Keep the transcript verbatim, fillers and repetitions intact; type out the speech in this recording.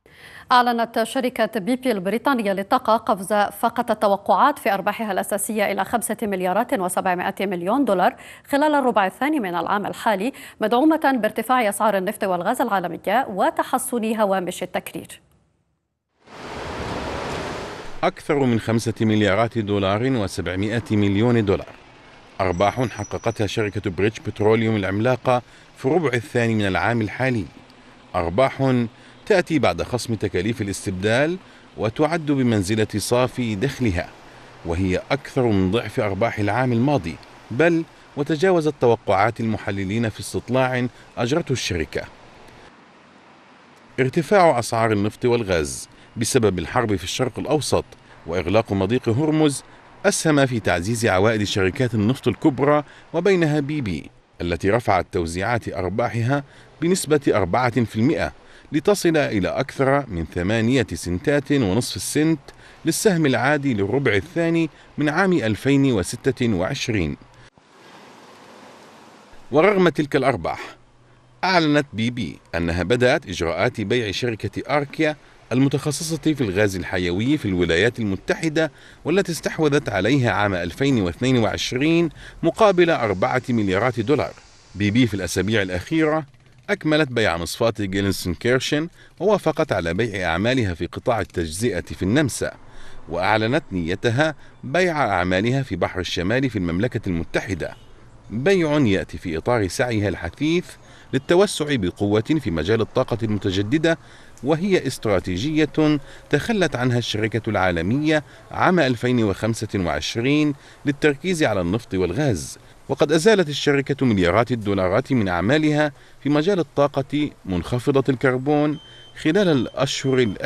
أعلنت شركة بي بي البريطانية للطاقة قفز فاقة التوقعات في أرباحها الأساسية إلى خمسة مليارات وسبعمائة مليون دولار خلال الربع الثاني من العام الحالي، مدعومة بارتفاع أسعار النفط والغاز العالمية وتحسن هوامش التكرير. أكثر من خمسة مليارات دولار وسبعمائة مليون دولار أرباح حققتها شركة بريتش بتروليوم العملاقة في الربع الثاني من العام الحالي. أرباح تأتي بعد خصم تكاليف الاستبدال وتعد بمنزلة صافي دخلها، وهي أكثر من ضعف أرباح العام الماضي، بل وتجاوزت توقعات المحللين في استطلاع أجرته الشركة. ارتفاع أسعار النفط والغاز بسبب الحرب في الشرق الأوسط وإغلاق مضيق هرمز أسهم في تعزيز عوائد الشركات النفط الكبرى، وبينها بي بي التي رفعت توزيعات أرباحها بنسبة أربعة بالمئة لتصل إلى أكثر من ثمانية سنتات ونصف السنت للسهم العادي للربع الثاني من عام ألفين وستة وعشرين. ورغم تلك الأرباح، أعلنت بي بي أنها بدأت إجراءات بيع شركة أركيا المتخصصة في الغاز الحيوي في الولايات المتحدة، والتي استحوذت عليها عام ألفين واثنين وعشرين مقابل أربعة مليارات دولار. بي بي في الأسابيع الأخيرة أكملت بيع مصفاة جيلنسون كيرشن، ووافقت على بيع أعمالها في قطاع التجزئة في النمسا، وأعلنت نيتها بيع أعمالها في بحر الشمال في المملكة المتحدة، بيع يأتي في إطار سعيها الحثيث للتوسع بقوة في مجال الطاقة المتجددة، وهي استراتيجية تخلت عنها الشركة العالمية عام ألفين وخمسة وعشرين للتركيز على النفط والغاز. وقد أزالت الشركة مليارات الدولارات من أعمالها في مجال الطاقة منخفضة الكربون خلال الأشهر